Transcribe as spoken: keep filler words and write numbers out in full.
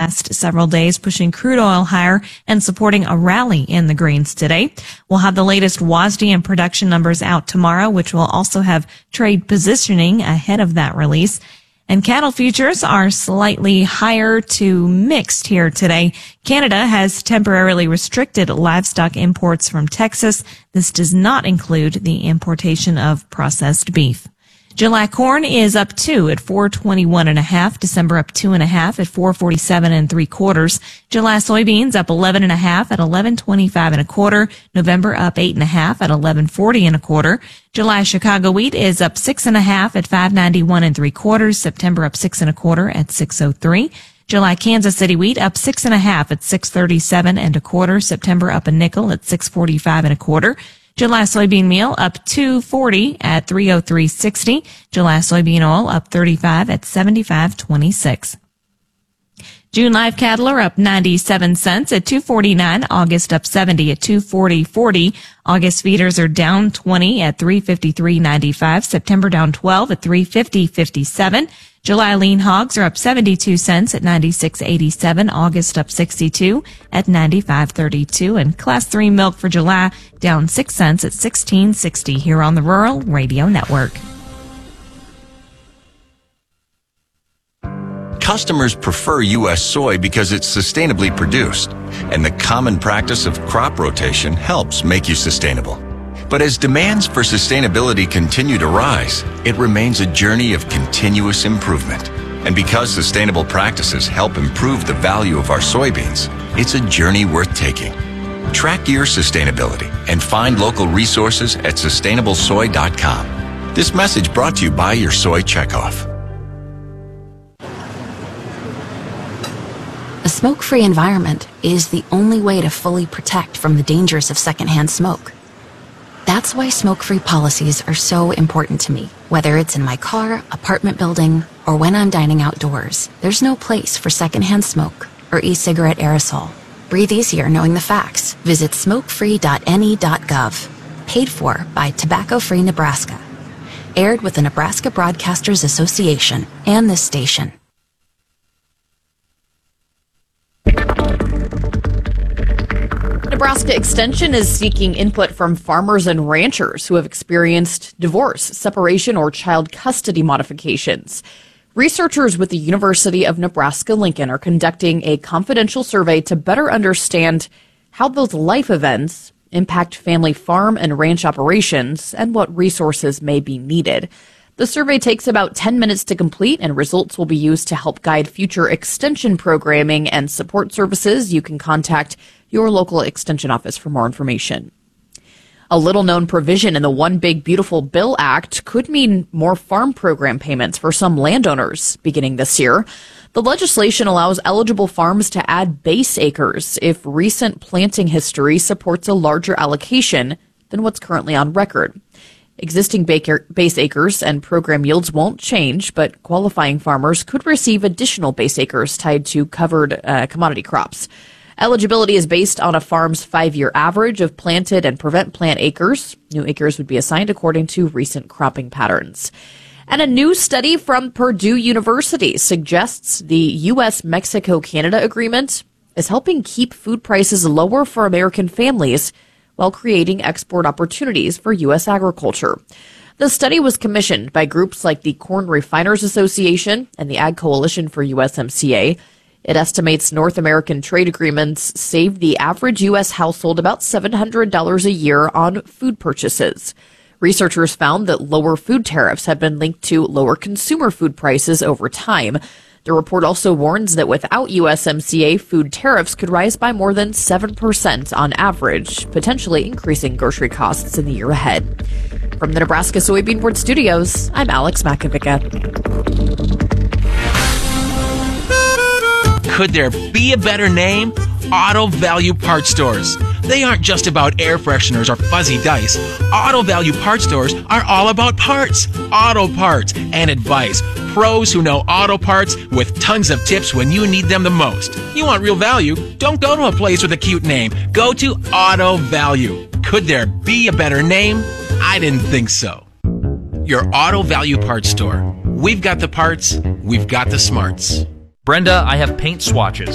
last several days, pushing crude oil higher and supporting a rally in the greens today. We'll have the latest W A S D and production numbers out tomorrow, which will also have trade positioning ahead of that release. And cattle futures are slightly higher to mixed here today. Canada has temporarily restricted livestock imports from Texas. This does not include the importation of processed beef. July corn is up two at four twenty-one and a half. December up two and a half at four forty-seven and three quarters. July soybeans up eleven and a half at eleven twenty-five and a quarter. November up eight and a half at eleven forty and a quarter. July Chicago wheat is up six and a half at five ninety-one and three quarters. September up six and a quarter at six oh three. July Kansas City wheat up six and a half at six thirty-seven and a quarter. September up a nickel at six forty-five and a quarter. July soybean meal up two forty at three oh three sixty. July soybean oil up thirty-five at seventy-five twenty-six. June live cattle are up ninety-seven cents at two forty-nine. August up seventy at two forty forty. August feeders are down twenty at three fifty-three ninety-five. September down twelve at three fifty fifty-seven. July lean hogs are up seventy-two cents at ninety-six eighty-seven. August up sixty-two at ninety-five thirty-two. And class three milk for July down six cents at sixteen sixty here on the Rural Radio Network. Customers prefer U S soy because it's sustainably produced, and the common practice of crop rotation helps make you sustainable. But as demands for sustainability continue to rise, it remains a journey of continuous improvement. And because sustainable practices help improve the value of our soybeans, it's a journey worth taking. Track your sustainability and find local resources at sustainable soy dot com. This message brought to you by your Soy Checkoff. A smoke-free environment is the only way to fully protect from the dangers of secondhand smoke. That's why smoke-free policies are so important to me. Whether it's in my car, apartment building, or when I'm dining outdoors, there's no place for secondhand smoke or e-cigarette aerosol. Breathe easier knowing the facts. Visit smoke free dot N E dot gov. Paid for by Tobacco Free Nebraska. Aired with the Nebraska Broadcasters Association and this station. Nebraska Extension is seeking input from farmers and ranchers who have experienced divorce, separation, or child custody modifications. Researchers with the University of Nebraska-Lincoln are conducting a confidential survey to better understand how those life events impact family farm and ranch operations and what resources may be needed. The survey takes about ten minutes to complete, and results will be used to help guide future extension programming and support services. You can contact your local extension office for more information. A little-known provision in the One Big Beautiful Bill Act could mean more farm program payments for some landowners beginning this year. The legislation allows eligible farms to add base acres if recent planting history supports a larger allocation than what's currently on record. Existing base acres and program yields won't change, but qualifying farmers could receive additional base acres tied to covered uh, commodity crops. Eligibility is based on a farm's five-year average of planted and prevent plant acres. New acres would be assigned according to recent cropping patterns. And a new study from Purdue University suggests the U S Mexico Canada agreement is helping keep food prices lower for American families while creating export opportunities for U S agriculture. The study was commissioned by groups like the Corn Refiners Association and the Ag Coalition for U S M C A. It estimates North American trade agreements saved the average U S household about seven hundred dollars a year on food purchases. Researchers found that lower food tariffs have been linked to lower consumer food prices over time. The report also warns that without U S M C A, food tariffs could rise by more than seven percent on average, potentially increasing grocery costs in the year ahead. From the Nebraska Soybean Board Studios, I'm Alex Makovica. Could there be a better name? Auto Value Parts Stores. They aren't just about air fresheners or fuzzy dice. Auto Value Parts Stores are all about parts, auto parts, and advice. Pros who know auto parts with tons of tips when you need them the most. You want real value? Don't go to a place with a cute name. Go to Auto Value. Could there be a better name? I didn't think so. Your Auto Value Parts Store. We've got the parts. We've got the smarts. Brenda, I have paint swatches.